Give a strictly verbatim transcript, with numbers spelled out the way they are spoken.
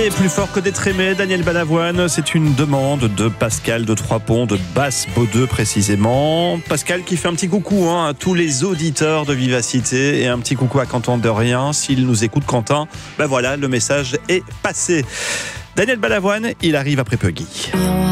Aimer plus fort que d'être aimé, Daniel Balavoine, c'est une demande de Pascal de Trois-Ponts, de Basse-Baudeux précisément. Pascal qui fait un petit coucou hein, à tous les auditeurs de Vivacité et un petit coucou à Quentin de Rien. S'il nous écoute, Quentin, ben voilà, le message est passé. Daniel Balavoine, il arrive après Puggy.